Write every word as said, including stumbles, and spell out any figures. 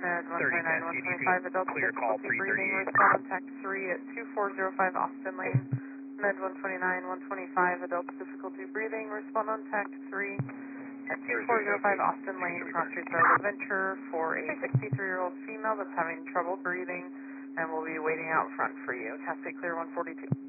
Med one thirty twenty-nine, ten one C D twenty-five, C, adult clear call difficulty three breathing, thirty-eight. respond on TAC three at two four zero five Austin Lane. Med one twenty-nine, one twenty-five, adult difficulty breathing, respond on TAC three at two four zero five Austin Lane. Cross Street Drive Venture for a sixty-three-year-old female that's having trouble breathing and will be waiting out front for you. Cascade clear one forty-two.